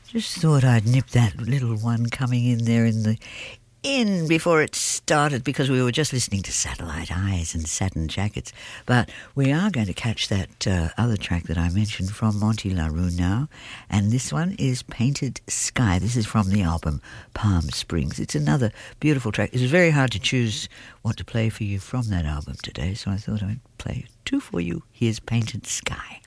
Just thought I'd nip that little one coming in there in before it started, because we were just listening to Satellite Eyes and Satin Jackets. But we are going to catch that other track that I mentioned from Monty LaRue now, and this one is Painted Sky. This is from the album Palm Springs. It's another beautiful track. It was very hard to choose what to play for you from that album today, so I thought I'd play two for you. Here's Painted Sky.